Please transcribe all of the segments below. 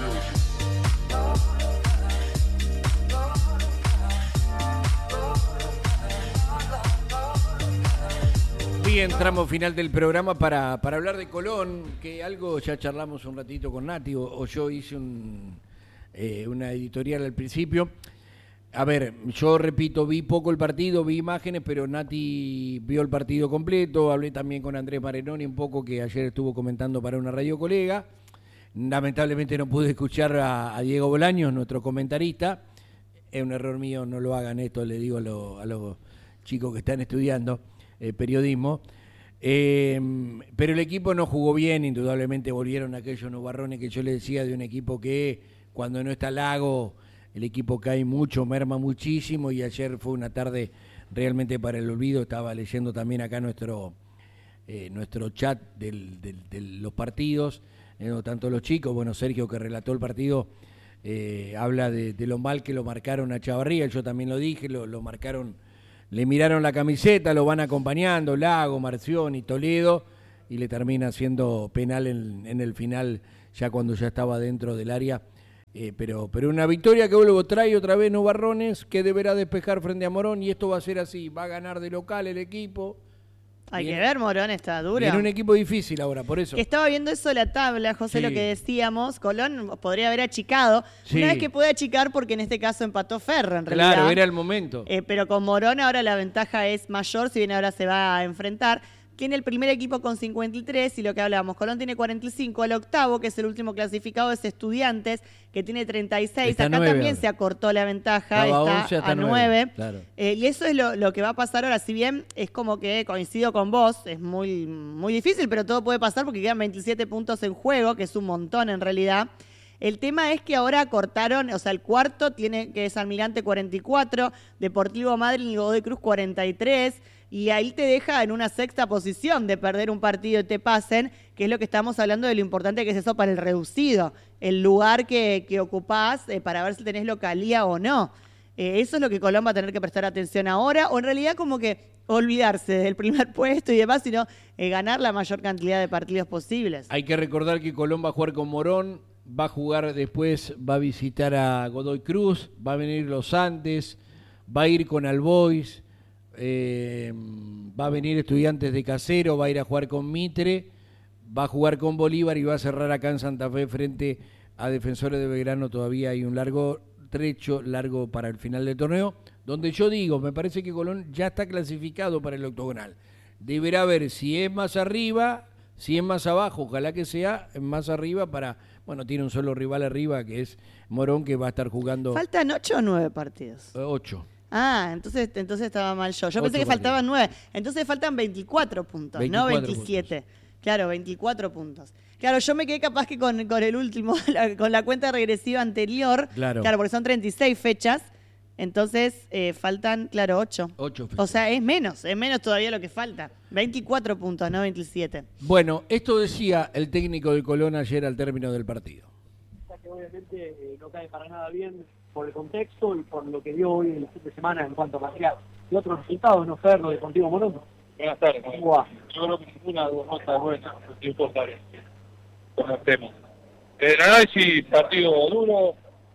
Bien, tramo final del programa para hablar de Colón, que algo ya charlamos un ratito con Nati, o yo hice una editorial al principio. A ver, yo repito, vi poco el partido, vi imágenes, pero Nati vio el partido completo. Hablé también con Andrés Marenoni un poco, que ayer estuvo comentando para una radio colega. Lamentablemente no pude escuchar a Diego Bolaños, nuestro comentarista. Es un error mío, no lo hagan esto, le digo a los chicos que están estudiando periodismo. Pero el equipo no jugó bien, indudablemente volvieron aquellos nubarrones que yo les decía de un equipo que cuando no está Lago, el equipo cae mucho, merma muchísimo, y ayer fue una tarde realmente para el olvido. Estaba leyendo también acá nuestro chat de los partidos, tanto los chicos, bueno, Sergio que relató el partido, habla de lo mal que lo marcaron a Chavarría, yo también lo dije, lo marcaron. Le miraron la camiseta, lo van acompañando, Lago, Marcioni, Toledo, y le termina haciendo penal en el final, ya cuando ya estaba dentro del área. Pero una victoria que luego trae otra vez Nubarrones, que deberá despejar frente a Morón, y esto va a ser así, va a ganar de local el equipo. Hay que ver, Morón está dura. Tiene un equipo difícil ahora, por eso. Que estaba viendo eso la tabla, José, Sí. lo que decíamos. Colón podría haber achicado. Sí. Una vez que puede achicar, porque en este caso empató Ferro, en realidad. Claro, era el momento. Pero con Morón ahora la ventaja es mayor, si bien ahora se va a enfrentar. Tiene el primer equipo con 53, y lo que hablábamos, Colón tiene 45, el octavo, que es el último clasificado, es Estudiantes, que tiene 36. Está Acá 9 también ahora. se acortó la ventaja, Estaba está 11 hasta a 9. claro. Y eso es lo que va a pasar ahora, si bien es como que coincido con vos, es muy, muy difícil, pero todo puede pasar porque quedan 27 puntos en juego, que es un montón en realidad. El tema es que ahora cortaron, o sea, el cuarto tiene que es Almirante 44, Deportivo Madryn y Godoy Cruz 43, y ahí te deja en una sexta posición de perder un partido y te pasen, que es lo que estamos hablando de lo importante que es eso para el reducido, el lugar que ocupás para ver si tenés localía o no. Eso es lo que Colón va a tener que prestar atención ahora, o en realidad como que olvidarse del primer puesto y demás, sino ganar la mayor cantidad de partidos posibles. Hay que recordar que Colón va a jugar con Morón, va a jugar después, va a visitar a Godoy Cruz, va a venir Los Andes, va a ir con Albois, va a venir Estudiantes de Casero, va a ir a jugar con Mitre, va a jugar con Bolívar y va a cerrar acá en Santa Fe frente a Defensores de Belgrano. Todavía hay un largo trecho, largo para el final del torneo, donde yo digo, me parece que Colón ya está clasificado para el octogonal. Deberá ver si es más arriba, si es más abajo, ojalá que sea más arriba para... Bueno, tiene un solo rival arriba, que es Morón, que va a estar jugando... ¿Faltan 8 o 9 partidos? 8. Ah, entonces estaba mal yo. Yo pensé que faltaban 9. Entonces faltan 24 puntos, 24 no 27. Puntos. Claro, 24 puntos. Claro, yo me quedé capaz que con el último, con la cuenta regresiva anterior. Claro, porque son 36 fechas. Entonces faltan, claro, 8. 8 fechas. O sea, es menos todavía lo que falta. 24 puntos, no 27. Bueno, esto decía el técnico de Colón ayer al término del partido. Que obviamente no cae para nada bien por el contexto y por lo que dio hoy en el fin de semana en cuanto a material. ¿Y otros resultados, no Ferro, Deportivo Morón? Buenas tardes. ¿Cómo va? Yo creo que ninguna nota buena, no importa bien. Con el tema. El análisis, partido duro,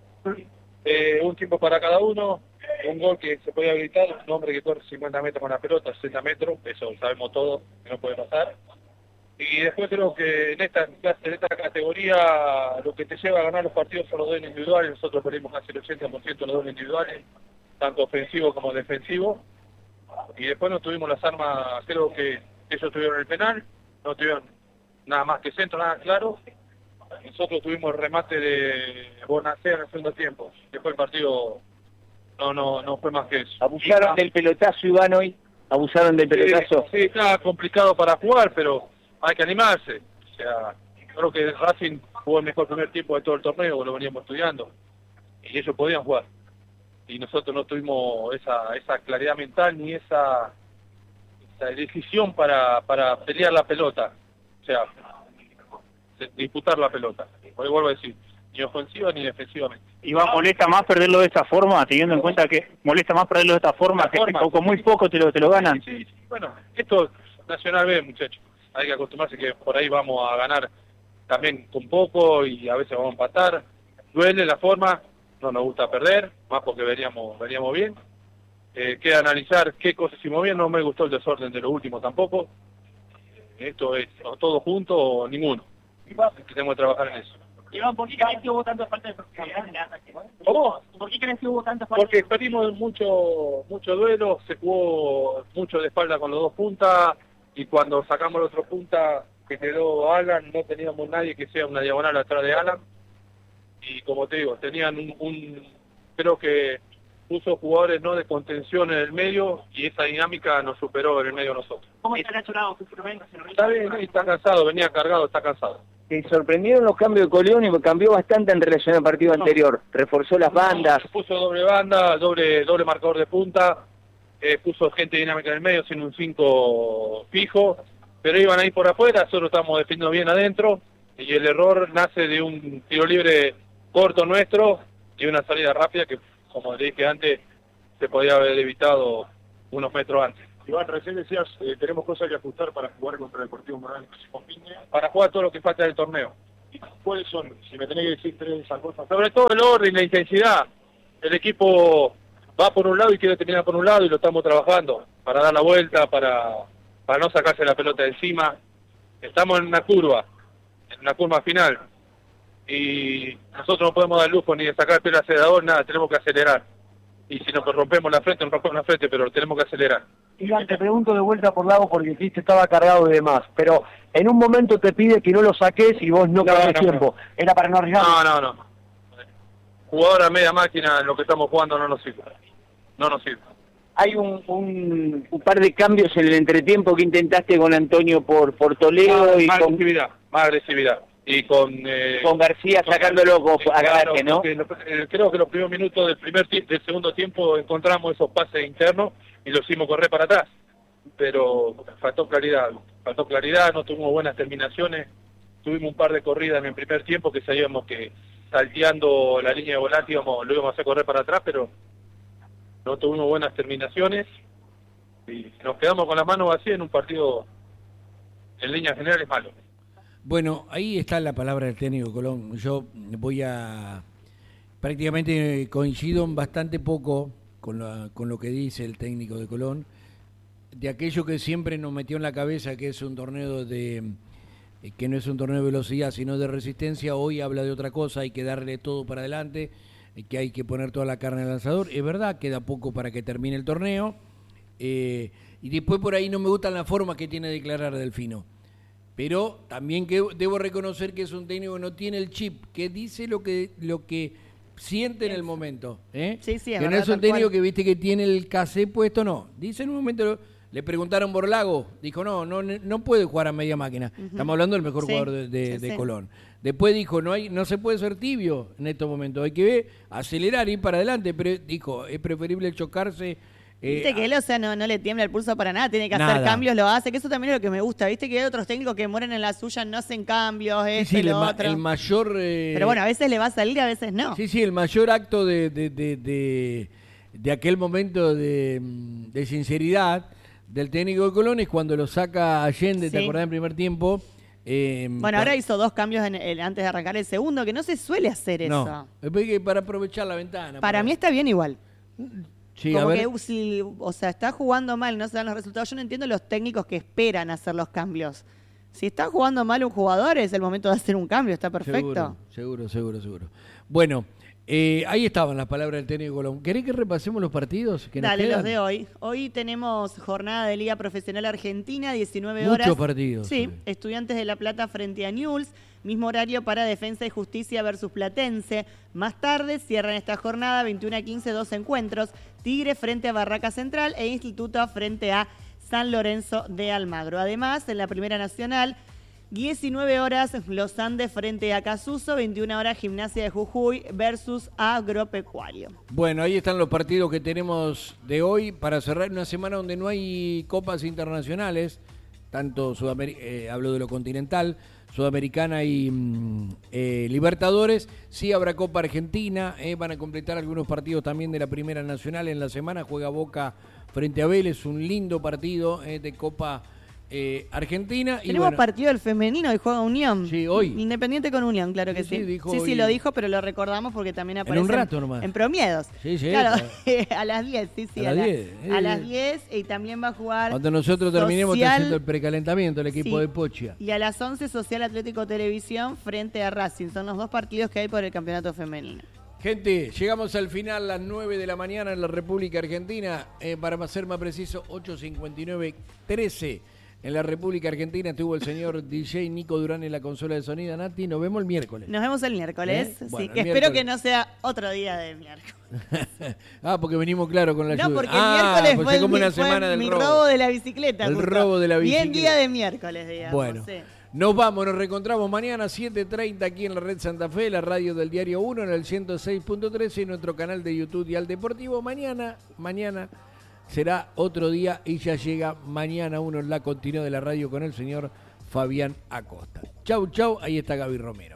un tiempo para cada uno, un gol que se puede habilitar, un hombre que corre 50 metros con la pelota, 60 metros, eso sabemos todo, que no puede pasar. Y después creo que en esta categoría lo que te lleva a ganar los partidos son los duelos individuales. Nosotros perdimos casi el 80% de los duelos individuales, tanto ofensivo como defensivo. Y después no tuvimos las armas, creo que ellos tuvieron el penal, no tuvieron nada más que centro, nada claro. Nosotros tuvimos el remate de Bonacea en el segundo tiempo. Después el partido no fue más que eso. Abusaron del pelotazo, Iván, hoy. Abusaron del pelotazo. Sí, está complicado para jugar, pero hay que animarse. O sea, creo que Racing jugó el mejor primer tiempo de todo el torneo, lo veníamos estudiando. Y ellos podían jugar. Y nosotros no tuvimos esa claridad mental ni esa decisión para pelear la pelota. O sea, disputar la pelota. Hoy vuelvo a decir, ni ofensiva ni defensivamente. Iván, ¿molesta más perderlo de esta forma, teniendo en cuenta que molesta más perderlo de esta forma, que con muy poco te lo ganan? Sí. Bueno, esto es Nacional B, muchachos. Hay que acostumbrarse que por ahí vamos a ganar también con poco y a veces vamos a empatar. duele la forma, no nos gusta perder, más porque veníamos bien. Queda analizar qué cosas hicimos bien, no me gustó el desorden de lo último tampoco. Esto es o todo junto o ninguno. Tenemos que trabajar en eso. Iván, ¿por qué crees que hubo tanta falta de profesionalidad? ¿Cómo? ¿Por qué crees que hubo tanta falta? Porque perdimos mucho duelo, se jugó mucho de espalda con los dos puntas, y cuando sacamos el otro punta que quedó Alan, no teníamos nadie que sea una diagonal atrás de Alan. Y como te digo, tenían creo que puso jugadores no de contención en el medio, y esa dinámica nos superó en el medio nosotros. ¿Cómo está Nacional? Está bien, está cansado, venía cargado, está cansado. ¿Te sorprendieron los cambios de Colón y cambió bastante en relación al partido anterior? Reforzó las bandas. Puso doble banda, doble marcador de punta, puso gente dinámica en el medio sin un 5 fijo, pero iban ahí por afuera, nosotros estamos defendiendo bien adentro, y el error nace de un tiro libre corto nuestro y una salida rápida que, como le dije antes, se podía haber evitado unos metros antes. Iván, recién decías, tenemos cosas que ajustar para jugar contra el Deportivo Morales con Piña. Para jugar todo lo que falta del torneo. ¿Y cuáles son? Si me tenés que decir 3 de esas cosas. Sobre todo el orden y la intensidad. El equipo va por un lado y quiere terminar por un lado, y lo estamos trabajando para dar la vuelta, para no sacarse la pelota de encima. Estamos en una curva final, y nosotros no podemos dar lujo ni de sacar el pelo acelerador, nada, tenemos que acelerar. Y si nos rompemos la frente, pero tenemos que acelerar. Iván, te pregunto de vuelta por Lago porque el chiste estaba cargado y demás, pero en un momento te pide que no lo saques y vos no perdés tiempo. ¿Era para no arriesgar? No. Jugador a media máquina, en lo que estamos jugando no nos sirve. Hay un par de cambios en el entretiempo que intentaste con Antonio por Toledo y más con agresividad. Y con García sacándolo a garaje, ¿no? Creo que los primeros minutos del segundo tiempo encontramos esos pases internos y lo hicimos correr para atrás. Pero faltó claridad, no tuvimos buenas terminaciones. Tuvimos un par de corridas en el primer tiempo que sabíamos que salteando la línea de volante lo íbamos a hacer correr para atrás, pero no tuvimos buenas terminaciones y nos quedamos con las manos vacías en un partido en líneas generales malo. Bueno, ahí está la palabra del técnico Colón. Yo prácticamente coincido en bastante poco con lo que dice el técnico de Colón, de aquello que siempre nos metió en la cabeza que es un torneo que no es un torneo de velocidad, sino de resistencia. Hoy habla de otra cosa, hay que darle todo para adelante, que hay que poner toda la carne al lanzador. Es verdad, queda poco para que termine el torneo, y después por ahí no me gusta la forma que tiene de declarar Delfino. Pero también que debo reconocer que es un técnico que no tiene el chip, que dice lo que siente en el momento. Sí, que no es un técnico que viste que tiene el cassette puesto, no. Dice en un momento, le preguntaron por Lago, dijo no puede jugar a media máquina. Estamos hablando del mejor jugador de Colón. Después dijo, no se puede ser tibio en estos momentos, hay que acelerar, ir para adelante, pero dijo, es preferible chocarse. Viste que él, no le tiembla el pulso para nada, tiene que hacer cambios, lo hace, que eso también es lo que me gusta. Viste que hay otros técnicos que mueren en la suya, no hacen cambios, otro. El mayor... Pero bueno, a veces le va a salir, a veces no. Sí, el mayor acto de aquel momento de sinceridad del técnico de Colón es cuando lo saca Allende, ¿te acordás en primer tiempo? Bueno, ahora hizo 2 cambios antes de arrancar el segundo, que no se suele hacer eso. No, para aprovechar la ventana. Para mí está bien igual. Sí, como que está jugando mal, no se dan los resultados. Yo no entiendo los técnicos que esperan hacer los cambios. Si está jugando mal un jugador, es el momento de hacer un cambio, está perfecto. Seguro. Bueno, ahí estaban las palabras del técnico Colón. ¿Querés que repasemos los partidos que Dale, nos quedan? los de hoy. Hoy tenemos jornada de Liga Profesional Argentina, 19 horas. Muchos partidos. Sí, Estudiantes de La Plata frente a Newell's. Mismo horario para Defensa y Justicia versus Platense. Más tarde cierran esta jornada, 21:15, 2 encuentros. Tigre frente a Barraca Central e Instituto frente a San Lorenzo de Almagro. Además, en la Primera Nacional, 19 horas Los Andes frente a Casuso, 21 horas Gimnasia de Jujuy versus Agropecuario. Bueno, ahí están los partidos que tenemos de hoy para cerrar una semana donde no hay copas internacionales, tanto hablo de lo continental, Sudamericana y Libertadores. Sí habrá Copa Argentina, van a completar algunos partidos también de la Primera Nacional en la semana. Juega Boca frente a Vélez, un lindo partido de Copa Argentina. Y Tenemos bueno, partido del femenino y juega Unión. Sí, hoy. Independiente con Unión, claro que sí. dijo Sí, hoy. lo dijo, pero lo recordamos porque también aparece un rato nomás. en Promiedos. Sí, sí. Claro, a las 10, sí, A las 10. a las 10 y también va a jugar cuando nosotros terminemos Social, haciendo el precalentamiento, el equipo sí, de Pochia. y a las 11 Social Atlético Televisión frente a Racing. Son los dos partidos que hay por el campeonato femenino. Gente, llegamos al final a las 9 de la mañana en la República Argentina. Para ser más preciso, 8:59:13. En la República Argentina estuvo el señor DJ Nico Durán en la consola de sonido. Nati, nos vemos el miércoles. Nos vemos el miércoles. Sí, Bueno, que el espero miércoles. que no sea otro día de miércoles. Porque venimos claro con la lluvia. No, porque el miércoles pues fue, es como una fue semana del mi robo. robo de la bicicleta. El justo. robo de la Bien bicicleta. día de miércoles, digamos. Bueno, sí. nos vamos, nos reencontramos mañana 7:30 aquí en la Red Santa Fe, la radio del Diario 1 en el 106.13 y nuestro canal de YouTube Dial Deportivo. Mañana será otro día y ya llega mañana uno en la continuidad de la radio con el señor Fabián Acosta. Chau, ahí está Gaby Romero.